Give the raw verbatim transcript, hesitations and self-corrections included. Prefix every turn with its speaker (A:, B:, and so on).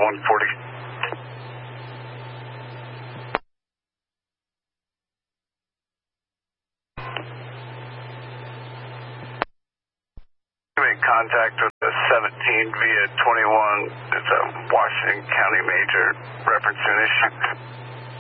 A: one forty. Make contact with the seventeen via twenty-one. It's a Washington County major reference an issue.